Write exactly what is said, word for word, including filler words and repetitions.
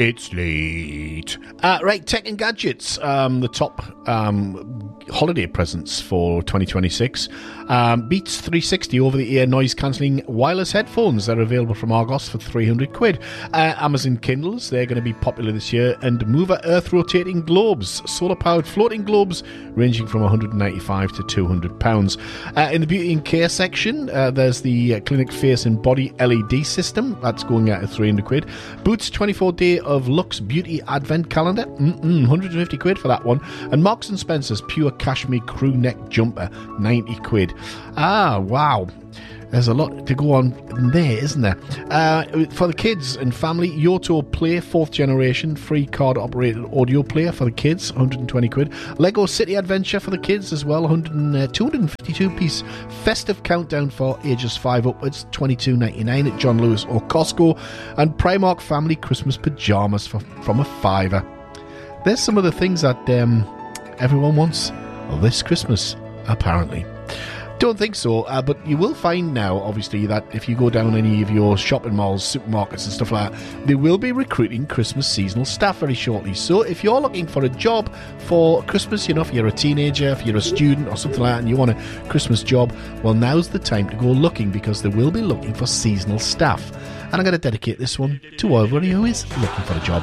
It's late. Uh, right, tech and gadgets. Um, the top um, holiday presents for twenty twenty-six. Um, Beats three sixty over-the-ear noise-cancelling wireless headphones. They're available from Argos for three hundred quid. Uh, Amazon Kindles, they're going to be popular this year. And Mover earth-rotating globes. Solar-powered floating globes ranging from one hundred ninety-five to two hundred pounds. Uh, in the beauty and care section, uh, there's the uh, Clinic Face and Body L E D system. That's going at three hundred quid. Boots twenty-four day of Lux Beauty Advent Calendar. Mm-mm, one hundred fifty quid for that one. And Marks and Spencer's Pure Cashmere Crew Neck Jumper, ninety quid. Ah, wow. There's a lot to go on there, isn't there? Uh, for the kids and family, Yoto Play fourth generation free card operated audio player for the kids, one hundred twenty quid. Lego City Adventure for the kids as well, one hundred, two hundred fifty-two piece festive countdown for ages five upwards, twenty-two ninety-nine at John Lewis or Costco. And Primark family Christmas pajamas for, from a fiver. There's some of the things that um, everyone wants this Christmas, apparently. Don't think so, uh, but you will find now, obviously, that if you go down any of your shopping malls, supermarkets and stuff like that, they will be recruiting Christmas seasonal staff very shortly. So if you're looking for a job for Christmas, you know, if you're a teenager, if you're a student or something like that, and you want a Christmas job, well, now's the time to go looking, because they will be looking for seasonal staff. And I'm going to dedicate this one to everybody who is looking for a job.